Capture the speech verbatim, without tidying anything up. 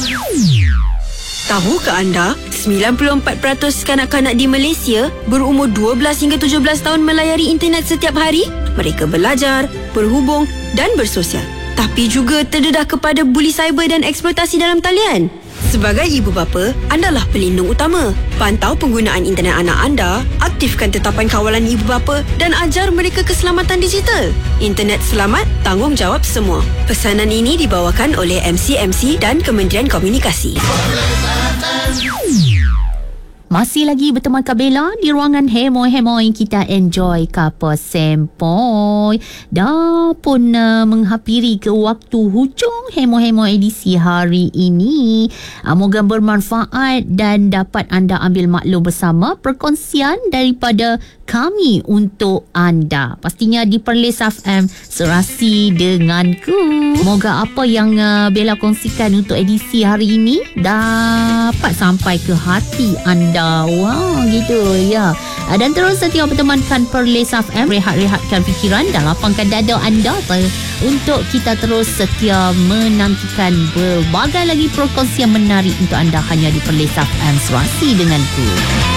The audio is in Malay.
Tahukah anda, sembilan puluh empat peratus kanak-kanak di Malaysia berumur dua belas hingga tujuh belas tahun melayari internet setiap hari? Mereka belajar, berhubung dan bersosial. Tapi juga terdedah kepada buli cyber dan eksploitasi dalam talian. Sebagai ibu bapa, anda lah pelindung utama. Pantau penggunaan internet anak anda, aktifkan tetapan kawalan ibu bapa dan ajar mereka keselamatan digital. Internet selamat, tanggungjawab semua. Pesanan ini dibawakan oleh M C M C dan Kementerian Komunikasi. Masih lagi berteman Kak Bella di ruangan Hemoy-Hemoy. Kita enjoy kapal sempoi. Dah pun uh, menghampiri ke waktu hujung Hemoy-Hemoy edisi hari ini. Uh, moga bermanfaat dan dapat anda ambil maklum bersama perkongsian daripada kami untuk anda. Pastinya di Perlis F M, serasi denganku. Moga apa yang uh, Bella kongsikan untuk edisi hari ini dapat sampai ke hati anda. Wow, gitu ya. Dan terus setia bertemankan Perlis F M, rehat-rehatkan fikiran dan lapangkan dada anda untuk kita terus setia menantikan berbagai lagi perkongsian menarik untuk anda hanya di Perlis F M, serasi denganku.